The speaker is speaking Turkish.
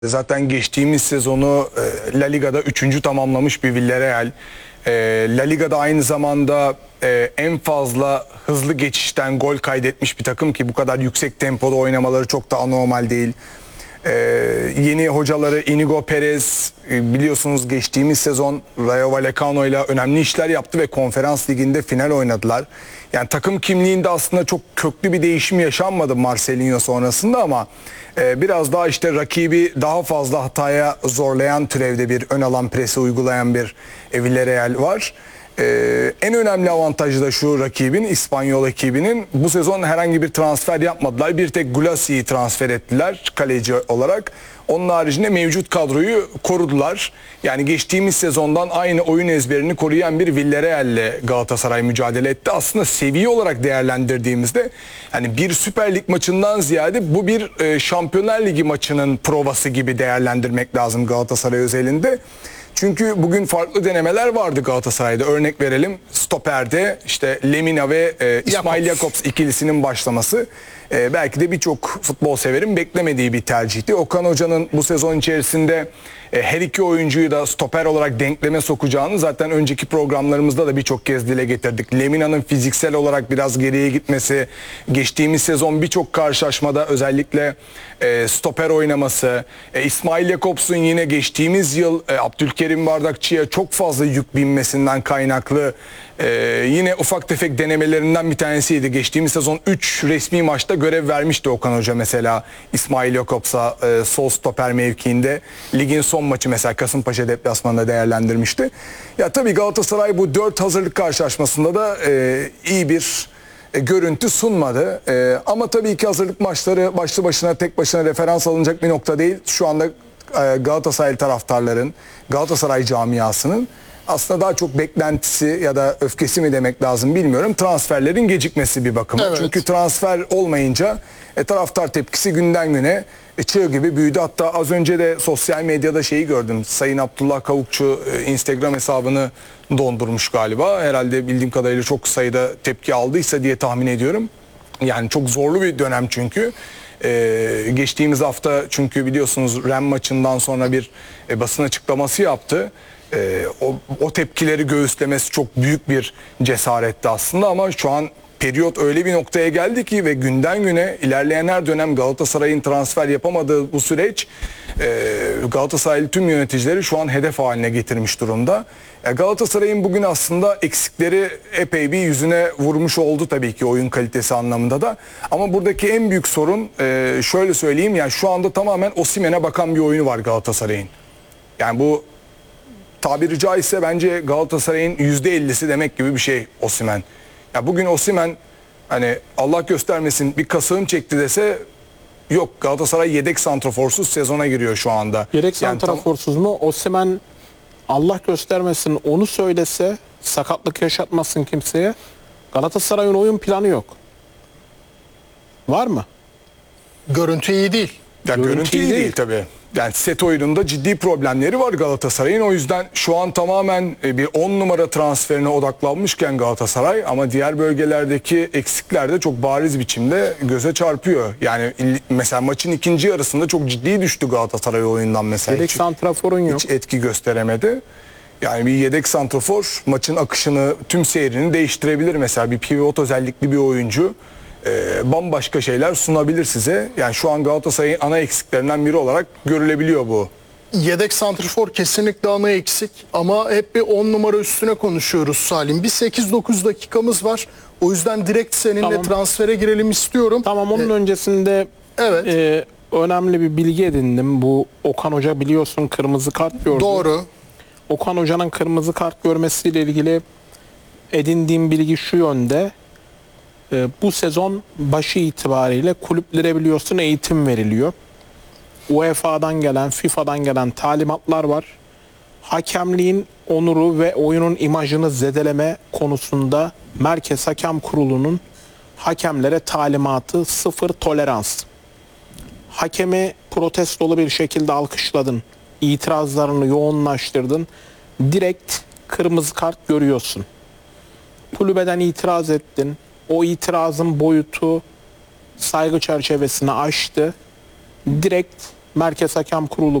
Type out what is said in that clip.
Zaten geçtiğimiz sezonu La Liga'da 3. tamamlamış bir Villarreal. La Liga'da aynı zamanda en fazla hızlı geçişten gol kaydetmiş bir takım ki bu kadar yüksek tempoda oynamaları çok da anormal değil. Yeni hocaları Inigo Perez biliyorsunuz geçtiğimiz sezon Rayo Vallecano ile önemli işler yaptı ve Konferans Ligi'nde final oynadılar. Yani takım kimliğinde aslında çok köklü bir değişim yaşanmadı Marcelinho sonrasında ama biraz daha işte rakibi daha fazla hataya zorlayan türevde bir ön alan presi uygulayan bir Villarreal var. En önemli avantajı da şu rakibin, İspanyol ekibinin bu sezon herhangi bir transfer yapmadılar. Bir tek Gulassi'yi transfer ettiler kaleci olarak. Onun haricinde mevcut kadroyu korudular. Yani geçtiğimiz sezondan aynı oyun ezberini koruyan bir Villarreal ile Galatasaray mücadele etti. Aslında seviye olarak değerlendirdiğimizde yani bir Süper Lig maçından ziyade bu bir Şampiyonlar Ligi maçının provası gibi değerlendirmek lazım Galatasaray özelinde. Çünkü bugün farklı denemeler vardı Galatasaray'da. Örnek verelim, stoperde işte Lemina ve İsmail Jakobs ikilisinin başlaması belki de birçok futbol severin beklemediği bir tercihti. Okan Hoca'nın bu sezon içerisinde her iki oyuncuyu da stoper olarak denkleme sokacağını zaten önceki programlarımızda da birçok kez dile getirdik. Lemina'nın fiziksel olarak biraz geriye gitmesi, geçtiğimiz sezon birçok karşılaşmada özellikle stoper oynaması, İsmail Jakobs'un yine geçtiğimiz yıl Abdülkerim Bardakçı'ya çok fazla yük binmesinden kaynaklı yine ufak tefek denemelerinden bir tanesiydi. Geçtiğimiz sezon 3 resmi maçta görev vermişti Okan Hoca mesela İsmail Jakobs'a sol stoper mevkiinde. Ligin son maçı mesela Kasımpaşa deplasmanında değerlendirmişti. Ya tabii Galatasaray bu 4 hazırlık karşılaşmasında da iyi bir görüntü sunmadı. Ama tabii ki hazırlık maçları başlı başına tek başına referans alınacak bir nokta değil. Şu anda Galatasaray taraftarların, Galatasaray camiasının aslında daha çok beklentisi ya da öfkesi mi demek lazım bilmiyorum. Transferlerin gecikmesi bir bakıma. Evet. Çünkü transfer olmayınca taraftar tepkisi günden güne çığ gibi büyüdü. Hatta az önce de sosyal medyada şeyi gördüm. Sayın Abdullah Kavukçu Instagram hesabını dondurmuş galiba. Herhalde bildiğim kadarıyla çok sayıda tepki aldıysa diye tahmin ediyorum. Yani çok zorlu bir dönem çünkü. Geçtiğimiz hafta çünkü biliyorsunuz Ren maçından sonra bir basın açıklaması yaptı. O tepkileri göğüslemesi çok büyük bir cesaretti aslında ama şu an periyot öyle bir noktaya geldi ki ve günden güne ilerleyen her dönem Galatasaray'ın transfer yapamadığı bu süreç Galatasaraylı tüm yöneticileri şu an hedef haline getirmiş durumda. Galatasaray'ın bugün aslında eksikleri epey bir yüzüne vurmuş oldu tabii ki oyun kalitesi anlamında da. Ama buradaki en büyük sorun şöyle söyleyeyim, yani şu anda tamamen Osimhen'e bakan bir oyunu var Galatasaray'ın. Yani bu tabiri caizse bence Galatasaray'ın %50'si demek gibi bir şey Osimhen. Ya bugün Osimhen hani Allah göstermesin bir kasığım çekti dese yok, Galatasaray yedek santraforsuz sezona giriyor şu anda. Yedek santraforsuz mu? Osimhen Allah göstermesin onu söylese, sakatlık yaşatmasın kimseye. Galatasaray'ın oyun planı yok. Var mı? Görüntü iyi değil. Ya görüntü iyi değil tabii. Yani set oyununda ciddi problemleri var Galatasaray'ın. O yüzden şu an tamamen bir 10 numara transferine odaklanmışken Galatasaray, ama diğer bölgelerdeki eksikler de çok bariz biçimde göze çarpıyor. Yani mesela maçın ikinci yarısında çok ciddi düştü Galatasaray oyundan mesela. Yedek santraforun yok. Hiç etki gösteremedi. Yani bir yedek santrafor maçın akışını, tüm seyrini değiştirebilir mesela. Bir pivot özellikli bir oyuncu bambaşka şeyler sunabilir size. Yani şu an Galatasaray'ın ana eksiklerinden biri olarak görülebiliyor bu. Yedek santrfor kesinlikle ana eksik ama hep bir 10 numara üstüne konuşuyoruz Salim. Bir 8-9 dakikamız var. O yüzden direkt seninle transfere girelim istiyorum. Tamam, onun öncesinde evet. Önemli bir bilgi edindim. Bu Okan Hoca biliyorsun kırmızı kart gördü. Doğru. Okan Hoca'nın kırmızı kart görmesiyle ilgili edindiğim bilgi şu yönde. Bu sezon başı itibariyle kulüplere biliyorsun eğitim veriliyor. UEFA'dan gelen, FIFA'dan gelen talimatlar var. Hakemliğin onuru ve oyunun imajını zedeleme konusunda Merkez Hakem Kurulu'nun hakemlere talimatı sıfır tolerans. Hakemi protestolu bir şekilde alkışladın, itirazlarını yoğunlaştırdın, direkt kırmızı kart görüyorsun. Kulübeden itiraz ettin. O itirazın boyutu saygı çerçevesini aştı. Direkt Merkez Hakem Kurulu